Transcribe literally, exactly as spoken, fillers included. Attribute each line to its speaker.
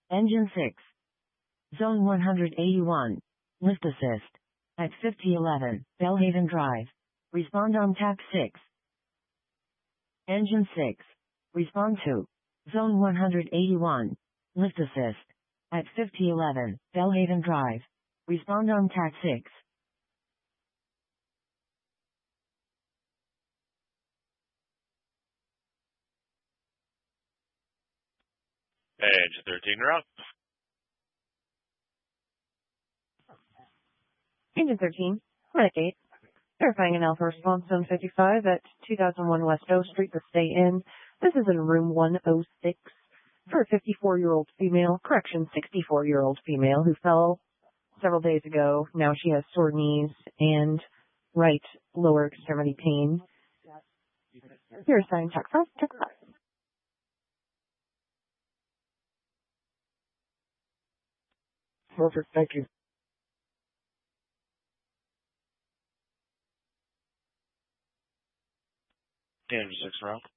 Speaker 1: Engine six. Zone one hundred eighty-one. Lift assist. At fifty eleven, Bellhaven Drive. Respond on T A C six. Engine six. Respond to Zone one hundred eighty-one. Lift assist. At fifty eleven, Bellhaven Drive. Respond on T A C six.
Speaker 2: Engine thirteen, you're up.
Speaker 3: Engine thirteen, Renegade. Verifying an Alpha response zone fifty-five at two thousand one West O Street to stay in. This is in room one oh six for a fifty-four-year-old female, correction, sixty-four-year-old female who fell several days ago. Now she has sore knees and right lower extremity pain. You're assigned check five, check five.
Speaker 4: Perfect, thank you.
Speaker 2: Engine six, route.